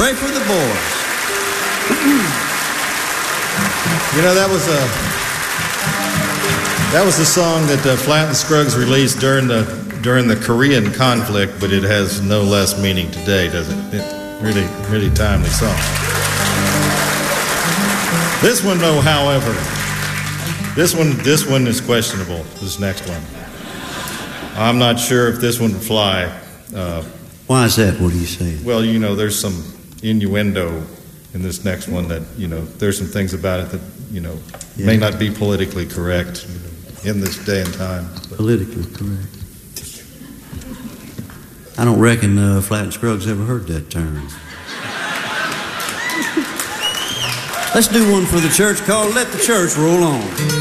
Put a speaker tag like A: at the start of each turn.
A: Pray for the boys.
B: You know, that was a song that Flatt and Scruggs released during the Korean conflict, but it has no less meaning today, does it? Really, really timely song. This one, though, however, this one is questionable. This next one, I'm not sure if this one would fly.
A: Why is that? What are you saying?
B: Well, you know, there's some innuendo in this next one that, you know, there's some things about it that, you know, may not be politically correct in this day and time.
A: Politically correct. I don't reckon Flatt and Scruggs ever heard that term. Let's do one for the church called Let the Church Roll On.